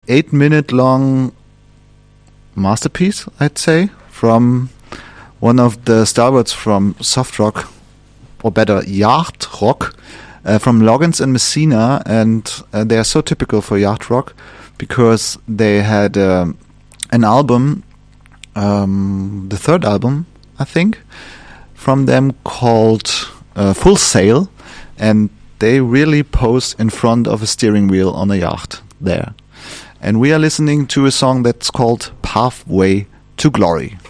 8-minute long masterpiece, I'd say, from one of the stalwarts from soft rock, or better, yacht rock, from Loggins and Messina, and they are so typical for yacht rock because they had an album, the third album, I think, from them called Full Sail, and they really posed in front of a steering wheel on a yacht there. And we are listening to a song that's called Pathway to Glory.